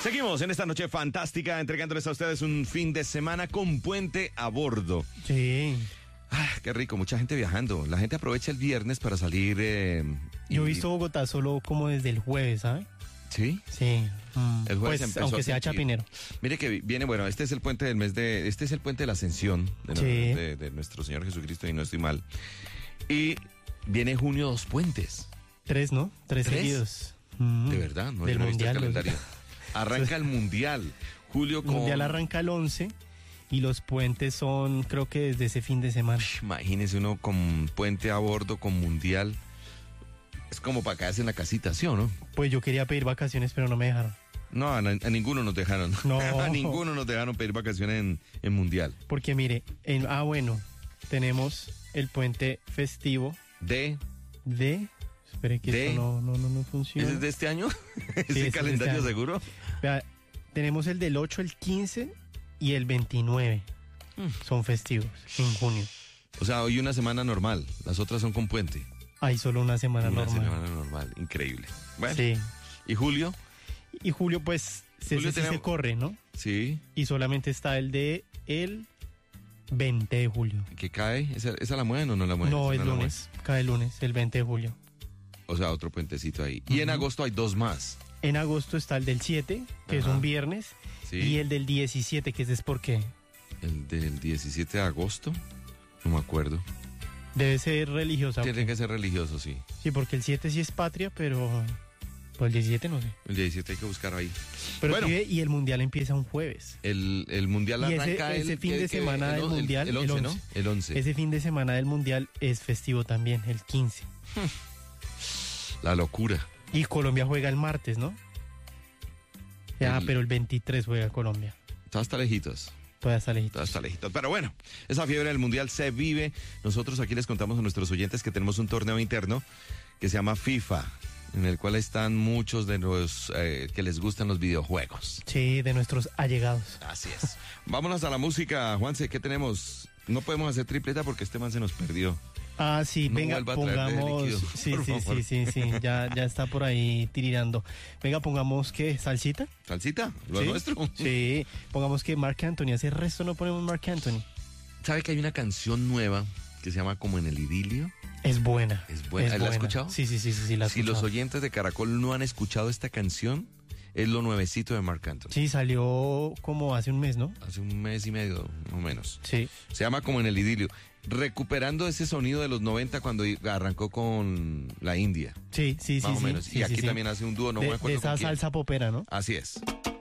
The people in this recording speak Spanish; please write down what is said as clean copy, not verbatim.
Seguimos en esta noche fantástica, entregándoles a ustedes un fin de semana con puente a bordo. Sí. Qué rico, mucha gente viajando. La gente aprovecha el viernes para salir. Yo he visto Bogotá solo como desde el jueves, ¿sabe? ¿Sí? Sí. El jueves pues, empezó aunque a sea sentir. Chapinero. Mire que viene, bueno, este es el puente del mes de, este es el puente de la Ascensión Sí. de nuestro Señor Jesucristo, y no estoy mal. Y viene junio 2 puentes. 3, ¿no? 3 ¿3? seguidos. De verdad, no, Del yo no he visto el mundial. calendario. Arranca el mundial. Julio El con. mundial arranca el 11 y los puentes son, creo que desde ese fin de semana. Imagínese uno con puente a bordo, con mundial. Es como para quedarse en la casita, ¿sí o no? Pues yo quería pedir vacaciones, pero no me dejaron. No, a ninguno nos dejaron. No. A ninguno nos dejaron pedir vacaciones en mundial. Porque mire, bueno, tenemos el puente festivo De. Espere que De- esto no funciona. ¿Ese es de este año? ese es ¿Ese de calendario este año. seguro? Vea, tenemos el del 8, el 15 y el 29. Son festivos en junio. O sea, hoy una semana normal. Las otras son con puente. Hay solo una semana Una normal. semana normal. Increíble. Bueno. Sí. ¿Y julio? Y julio, pues, Julio sí tenemos- se corre, ¿no? Sí. Y solamente está el de el 20 de julio. ¿Que cae? ¿Esa la mueven o no la mueven? No, Esa el la lunes. Cae el lunes, el 20 de julio. mueven. O sea, otro puentecito ahí. Y en agosto hay 2 más. En agosto está el del 7, que es Ajá. un viernes. Sí. Y el del 17, que ese es por qué. El del 17 de agosto. No me acuerdo. Debe ser religiosa. Tiene que ser religioso, sí. Sí, porque el 7 sí es patria, pero pues el 17 no sé. El 17 hay que buscar ahí. Pero Bueno. sí, y el mundial empieza un jueves. El mundial Y arranca ese fin de semana del mundial, el 11, el ¿no? 11. El 11. Ese fin de semana del mundial es festivo también, el 15. La locura. Y Colombia juega el martes, ¿no? Pero el 23 juega Colombia. Está hasta lejitos. Todavía está lejitos. Todo está lejitos. Pero bueno, esa fiebre del mundial se vive. Nosotros aquí les contamos a nuestros oyentes que tenemos un torneo interno que se llama FIFA, en el cual están muchos de los que les gustan los videojuegos. Sí, de nuestros allegados. Así es. Vámonos a la música, Juanse. ¿Qué tenemos? No podemos hacer tripleta porque este man se nos perdió. Ah, sí, No venga, vuelva a traer de pongamos. líquido, Sí, por favor. sí, ya está por ahí tirirando. Venga, pongamos que salsita. ¿Salsita? ¿Lo ¿Sí? nuestro? Sí, pongamos que Marc Anthony. Hace resto no ponemos Marc Anthony. ¿Sabe que hay una canción nueva que se llama Como en el idilio? Es buena. Es buena. ¿La has escuchado? Sí, la he Si los escuchado. oyentes de Caracol no han escuchado esta canción, es lo nuevecito de Marc Anthony. Sí, salió como hace un mes, ¿no? Hace un mes y medio, más o menos. Sí. Se llama Como en el idilio. Recuperando ese sonido de los 90 cuando arrancó con la India. Sí, Más o menos. sí, Y aquí sí. también hace un dúo, no me de acuerdo esa con quién. salsa popera, ¿no? Así es.